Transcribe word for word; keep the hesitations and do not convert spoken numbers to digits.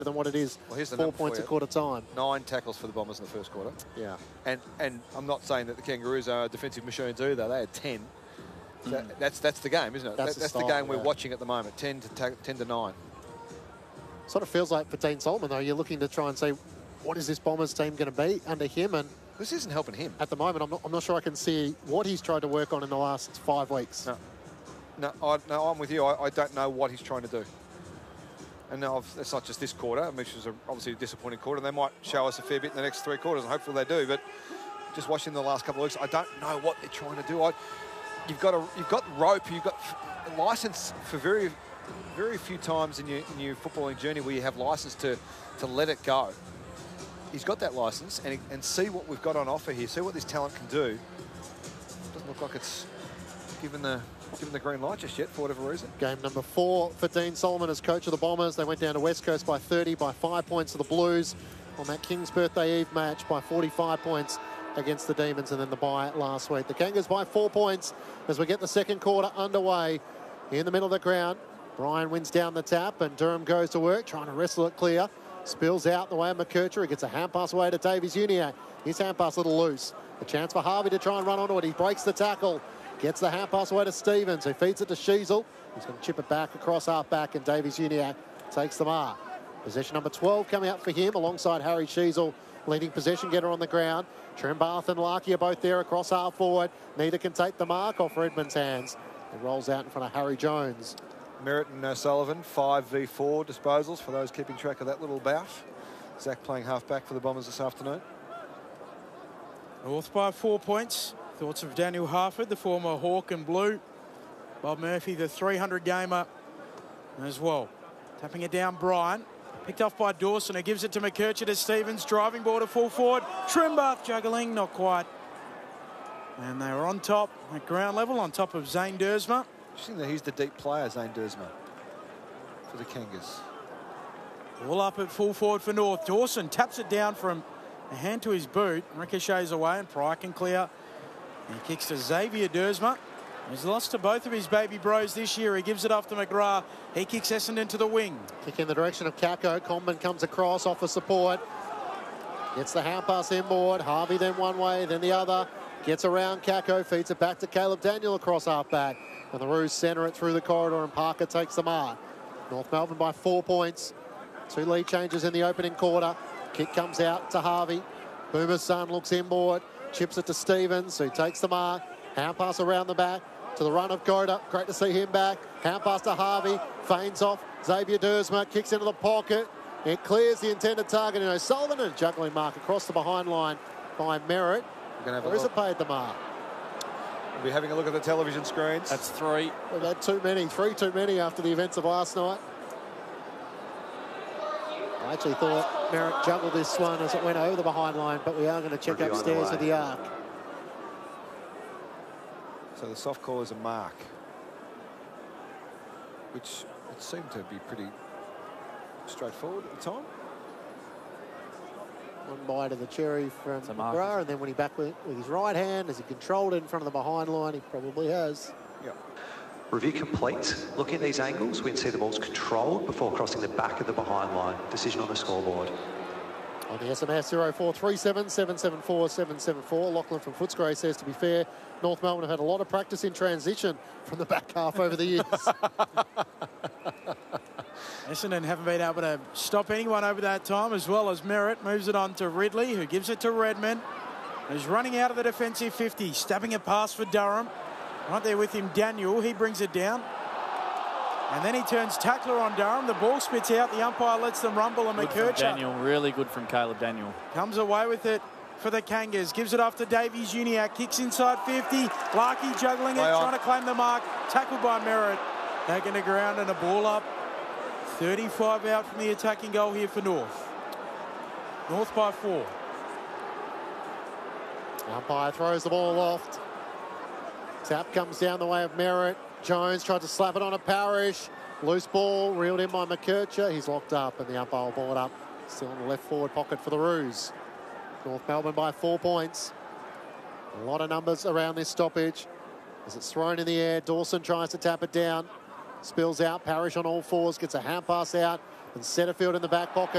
than what it is well, here's the four number points for a you. quarter time. Nine tackles for the Bombers in the first quarter. Yeah. And and I'm not saying that the Kangaroos are defensive machines either. They had ten. So mm. that's that's the game, isn't it? That's, that, the, that's style, the game yeah. we're watching at the moment. Ten to ta ten to nine. Sort of feels like for Dean Solomon though, you're looking to try and say, what is this Bombers team going to be under him? And this isn't helping him at the moment. I'm not. I'm not sure I can see what he's tried to work on in the last five weeks. No, no, I, no I'm with you. I, I don't know what he's trying to do. And I've, it's not just this quarter, which was a, obviously a disappointing quarter. They might show us a fair bit in the next three quarters, and hopefully they do. But just watching the last couple of weeks, I don't know what they're trying to do. I, you've got a, you've got rope, you've got a license for very, very few times in your in your footballing journey where you have license to to let it go. He's got that license, and and see what we've got on offer here. See what this talent can do. Doesn't look like it's given the. given the green light just yet, for whatever reason. Game number four for Dean Solomon as coach of the Bombers. They went down to West Coast by thirty, by five points to the Blues on that King's Birthday Eve match, by forty-five points against the Demons, and then the bye last week. The Kangas by four points as we get the second quarter underway in the middle of the ground. Brian wins down the tap, and Durham goes to work, trying to wrestle it clear. Spills out the way of McKercher. He gets a hand pass away to Davies Uniacke. His hand pass a little loose. A chance for Harvey to try and run onto it. He breaks the tackle. Gets the hand pass away to Stevens, who feeds it to Sheasel. He's going to chip it back across half back, and Davies Uniacke takes the mark. Possession number twelve coming up for him, alongside Harry Sheasel, leading possession getter on the ground. Trembath and Larkey are both there across half forward. Neither can take the mark off Redmond's hands. It rolls out in front of Harry Jones. Merritt and uh, Sullivan, five v four disposals for those keeping track of that little bout. Zach playing half back for the Bombers this afternoon. North by four points. Thoughts of Daniel Harford, the former Hawk and Blue. Bob Murphy, the three hundred gamer as well. Tapping it down, Brian. Picked off by Dawson, who gives it to McKercher to Stevens. Driving ball to full forward. Trembath juggling, not quite. And they were on top at ground level, on top of Zane Dersma. Interesting that he's the deep player, Zane Dersma, for the Kangas. All up at full forward for North. Dawson taps it down from a hand to his boot. Ricochets away, and Pryor can clear. He kicks to Xavier Dersma. He's lost to both of his baby bros this year. He gives it off to McGrath. He kicks Essendon to the wing. Kick in the direction of Kako. Comben comes across, offers support. Gets the hand pass inboard. Harvey then one way, then the other. Gets around Kako, feeds it back to Caleb Daniel across half back. And the Roos centre it through the corridor, and Parker takes the mark. North Melbourne by four points. Two lead changes in the opening quarter. Kick comes out to Harvey. Boomer's son looks inboard. Chips it to Stevens, who takes the mark. Hand pass around the back to the run of Goda. Great to see him back. Hand pass to Harvey. Feigns off. Xavier Dersma kicks into the pocket. It clears the intended target. And O'Sullivan, and a juggling mark across the behind line by Merritt. Or is it paid the mark? We'll be having a look at the television screens. That's three. We've had too many. Three too many after the events of last night. I actually thought Merritt juggled this one as it went over the behind line, but we are going to check Review upstairs underway. at the arc. So the soft call is a mark, which it seemed to be pretty straightforward at the time. One bite of the cherry from It's a mark. McGrath, and then when he back with, with his right hand, as he controlled it in front of the behind line, he probably has. Yep. Review complete. Looking at these angles, we can see the ball's controlled before crossing the back of the behind line. Decision on the scoreboard. On the S M S zero four three seven, seven seven four, seven seven four, Lachlan from Footscray says, to be fair, North Melbourne have had a lot of practice in transition from the back half over the years. Essendon haven't been able to stop anyone over that time, as well as Merritt. Moves it on to Ridley, who gives it to Redmond. Who's running out of the defensive fifty, stabbing a pass for Durham. Right there with him, Daniel. He brings it down. And then he turns tackler on Durham. The ball spits out. The umpire lets them rumble, and Good from McKercher Daniel, really good from Caleb Daniel. comes away with it for the Kangas. Gives it off to Davies Uniacke. Kicks inside fifty. Larkey juggling it, Play on. trying to claim the mark. Tackled by Merritt. Taken to ground and a ball up. thirty-five out from the attacking goal here for North. North by four. Umpire throws the ball aloft. Tap comes down the way of Merritt. Jones tried to slap it on a Parrish. Loose ball, reeled in by McKercher. He's locked up, and the umpire will ball it up. Still in the left forward pocket for the Roos. North Melbourne by four points. A lot of numbers around this stoppage. As it's thrown in the air, Dawson tries to tap it down. Spills out, Parrish on all fours, gets a hand pass out And Setterfield in the back pocket.